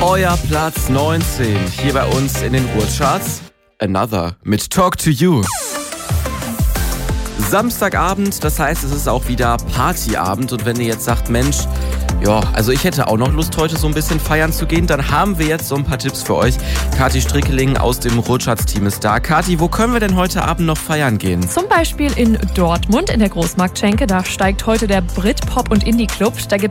euer Platz 19 hier bei uns in den Ruhrcharts. Another mit Talk to You. Samstagabend, das heißt, es ist auch wieder Partyabend. Und wenn ihr jetzt sagt, Mensch, ja, also ich hätte auch noch Lust, heute so ein bisschen feiern zu gehen, dann haben wir jetzt so ein paar Tipps für euch. Kathi Strickeling aus dem Ruhrcharts-Team ist da. Kathi, wo können wir denn heute Abend noch feiern gehen? Zum Beispiel in Dortmund in der Großmarktschenke. Da steigt heute der Brit-Pop- und Indie-Club. Da